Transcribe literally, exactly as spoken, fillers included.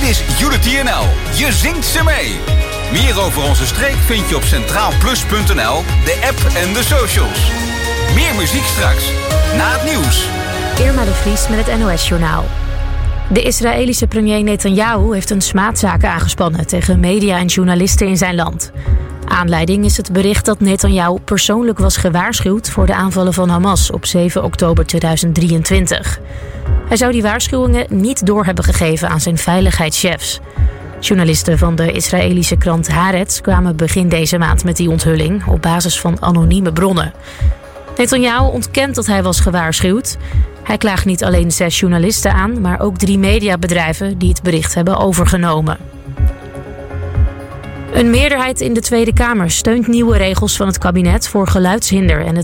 is Unity N L. Je zingt ze mee. Meer over onze streek vind je op centraal plus punt n l, de app en de socials. Meer muziek straks, na het nieuws. Irma de Vries met het N O S-journaal. De Israëlische premier Netanyahu heeft een smaadzaak aangespannen tegen media en journalisten in zijn land. Aanleiding is het bericht dat Netanyahu persoonlijk was gewaarschuwd voor de aanvallen van Hamas op zeven oktober tweeduizend drieëntwintig. Hij zou die waarschuwingen niet door hebben gegeven aan zijn veiligheidschefs. Journalisten van de Israëlische krant Haaretz kwamen begin deze maand met die onthulling op basis van anonieme bronnen. Netanyahu ontkent dat hij was gewaarschuwd. Hij klaagt niet alleen zes journalisten aan, maar ook drie mediabedrijven die het bericht hebben overgenomen. Een meerderheid in de Tweede Kamer steunt nieuwe regels van het kabinet voor geluidshinder en het